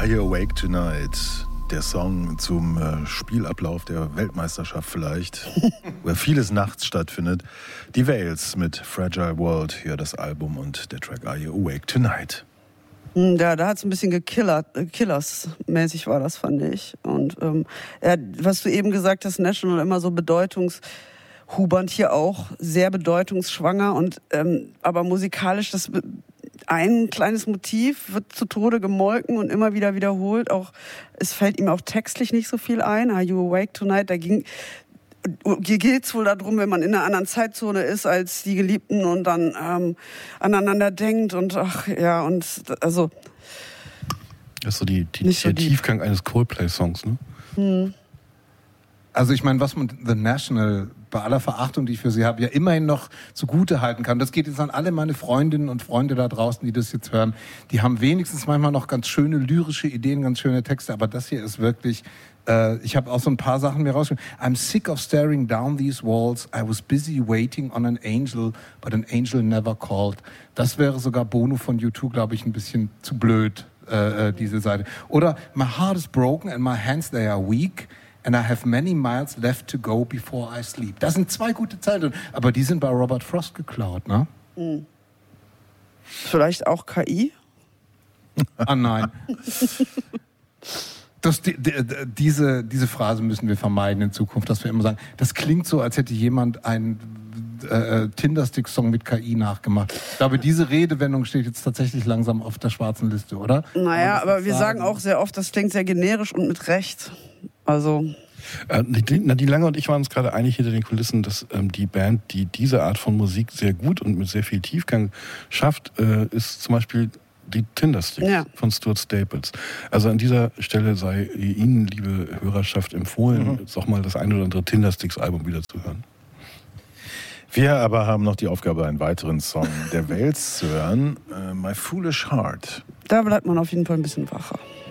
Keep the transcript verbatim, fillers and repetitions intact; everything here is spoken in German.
Are You Awake Tonight? Der Song zum äh, Spielablauf der Weltmeisterschaft vielleicht, wo vieles nachts stattfindet. Die Wales mit Fragile World, hier das Album und der Track Are You Awake Tonight. Ja, da hat es ein bisschen gekillert, Killers-mäßig war das, fand ich. Und ähm, ja, was du eben gesagt hast, National immer so bedeutungshubernd, hier auch sehr bedeutungsschwanger. Und ähm, aber musikalisch, das ein kleines Motiv wird zu Tode gemolken und immer wieder wiederholt. Auch es fällt ihm auch textlich nicht so viel ein. Are You Awake Tonight? Da ging Hier geht es wohl darum, wenn man in einer anderen Zeitzone ist als die Geliebten und dann ähm, aneinander denkt und ach ja, und also. Das ist so die, die, Nicht so der deep. Tiefgang eines Coldplay-Songs, ne? Hm. Also ich meine, was man The National bei aller Verachtung, die ich für sie habe, ja immerhin noch zugute halten kann. Das geht jetzt an alle meine Freundinnen und Freunde da draußen, die das jetzt hören. Die haben wenigstens manchmal noch ganz schöne lyrische Ideen, ganz schöne Texte. Aber das hier ist wirklich, äh, ich habe auch so ein paar Sachen mir rausgeschrieben. I'm sick of staring down these walls. I was busy waiting on an angel, but an angel never called. Das wäre sogar Bono von U zwei, glaube ich, ein bisschen zu blöd, äh, diese Seite. Oder My heart is broken and my hands, they are weak. And I have many miles left to go before I sleep. Das sind zwei gute Zeilen, aber die sind bei Robert Frost geklaut, ne? Hm. Vielleicht auch K I? Ah nein. Das, die, die, diese, diese Phrase müssen wir vermeiden in Zukunft, dass wir immer sagen, das klingt so, als hätte jemand einen äh, Tinderstick-Song mit K I nachgemacht. Ich glaube, diese Redewendung steht jetzt tatsächlich langsam auf der schwarzen Liste, oder? Naja, aber wir sagen auch sehr oft, das klingt sehr generisch und mit Recht. Also... Äh, Nadine Lange und ich waren uns gerade einig hinter den Kulissen, dass ähm, die Band, die diese Art von Musik sehr gut und mit sehr viel Tiefgang schafft, äh, ist zum Beispiel die Tindersticks ja. von Stuart Staples. Also an dieser Stelle sei Ihnen, liebe Hörerschaft, empfohlen, mhm. jetzt auch mal das ein oder andere Tindersticks-Album wieder zu hören. Wir aber haben noch die Aufgabe, einen weiteren Song der Wales zu hören, uh, My Foolish Heart. Da bleibt man auf jeden Fall ein bisschen wacher.